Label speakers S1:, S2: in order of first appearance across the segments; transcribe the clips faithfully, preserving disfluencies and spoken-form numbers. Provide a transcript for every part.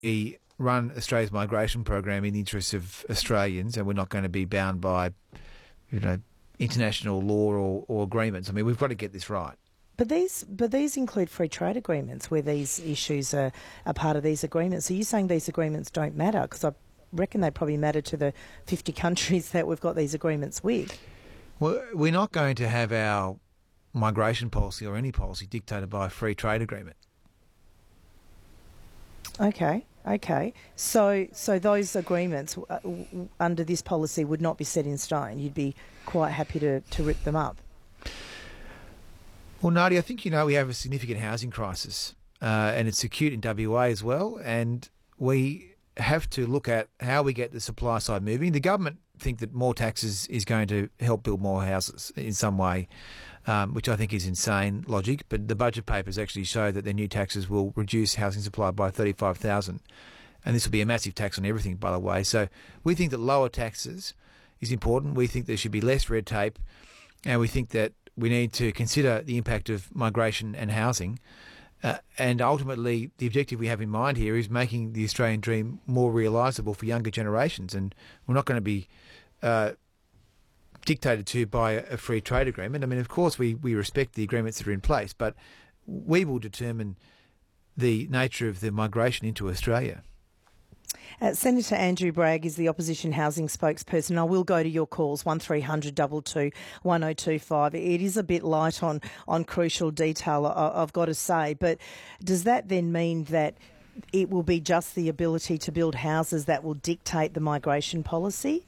S1: we run Australia's migration program in the interests of Australians, and we're not going to be bound by, you know, international law or, or agreements. I mean, we've got to get this right.
S2: But these, but these include free trade agreements where these issues are, are part of these agreements. Are you saying these agreements don't matter? Because I reckon they probably matter to the fifty countries that we've got these agreements with.
S1: Well, we're not going to have our migration policy or any policy dictated by a free trade agreement.
S2: Okay, okay. So, so those agreements uh, w- under this policy would not be set in stone. You'd be quite happy to, to rip them up.
S1: Well, Nadia, I think you know we have a significant housing crisis, uh, and it's acute in W A as well, and we have to look at how we get the supply side moving. The government think that more taxes is going to help build more houses in some way, um, which I think is insane logic, but the budget papers actually show that their new taxes will reduce housing supply by thirty-five thousand, and this will be a massive tax on everything, by the way. So we think that lower taxes is important. We think there should be less red tape, and we think that we need to consider the impact of migration and housing. Uh, and ultimately, the objective we have in mind here is making the Australian dream more realisable for younger generations. And we're not going to be uh, dictated to by a free trade agreement. I mean, of course, we, we respect the agreements that are in place, but we will determine the nature of the migration into Australia.
S2: Uh, Senator Andrew Bragg is the opposition housing spokesperson. I will go to your calls, one three hundred two two one oh two five. It is a bit light on, on crucial detail, I, I've got to say, but does that then mean that it will be just the ability to build houses that will dictate the migration policy?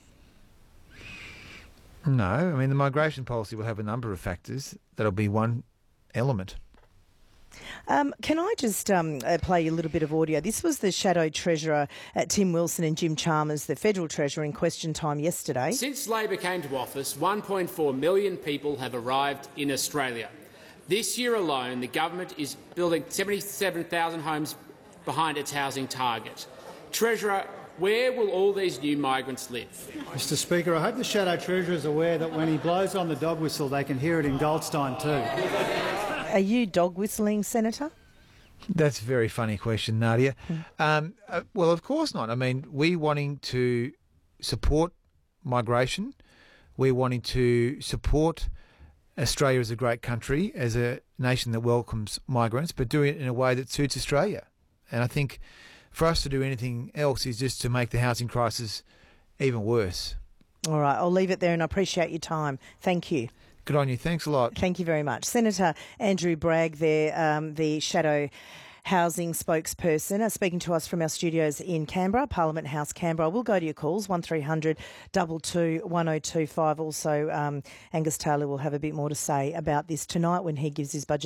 S1: No, I mean, the migration policy will have a number of factors. That'll be one element.
S2: Um, can I just um, uh, play a little bit of audio? This was the Shadow Treasurer, uh, Tim Wilson, and Jim Chalmers, the Federal Treasurer, in question time yesterday.
S3: Since Labor came to office, one point four million people have arrived in Australia. This year alone, the government is building seventy-seven thousand homes behind its housing target. Treasurer, where will all these new migrants live?
S4: Mister Speaker, I hope the Shadow Treasurer is aware that when he blows on the dog whistle, they can hear it in Goldstein too.
S2: Are you dog whistling, Senator?
S1: That's a very funny question, Nadia. Mm. Um, uh, well, of course not. I mean, we wanting to support migration. We're wanting to support Australia as a great country, as a nation that welcomes migrants, but doing it in a way that suits Australia. And I think for us to do anything else is just to make the housing crisis even worse.
S2: All right, I'll leave it there, and I appreciate your time. Thank you.
S1: Good on you. Thanks a lot.
S2: Thank you very much. Senator Andrew Bragg there, um, the Shadow Housing spokesperson, uh, speaking to us from our studios in Canberra, Parliament House, Canberra. We'll go to your calls, one three hundred two two one oh two five. Also, um, Angus Taylor will have a bit more to say about this tonight when he gives his budget